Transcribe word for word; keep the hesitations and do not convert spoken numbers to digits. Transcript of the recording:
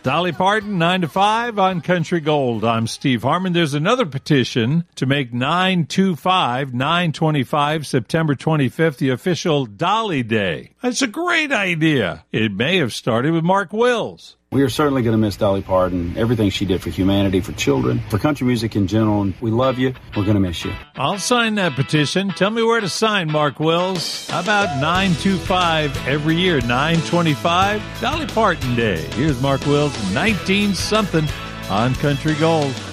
Dolly Parton, nine to five on Country Gold. I'm Steve Harmon. There's another petition to make nine two five, nine twenty-five, September twenty-fifth, the official Dolly Day. That's a great idea. It may have started with Mark Wills. We are certainly going to miss Dolly Parton, everything she did for humanity, for children, for country music in general. And we love you. We're going to miss you. I'll sign that petition. Tell me where to sign, Mark Wills. How about nine two five every year, nine twenty-five, Dolly Parton Day. Here's Mark Wills, nineteen something on Country Gold.